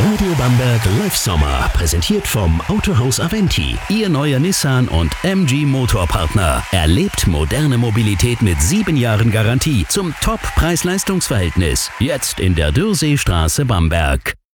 Radio Bamberg Live Sommer, präsentiert vom Autohaus Aventi, Ihr neuer Nissan und MG Motorpartner. Erlebt moderne Mobilität mit 7 Jahren Garantie zum Top-Preis-Leistungs-Verhältnis. Jetzt in der Dürrseestraße Bamberg.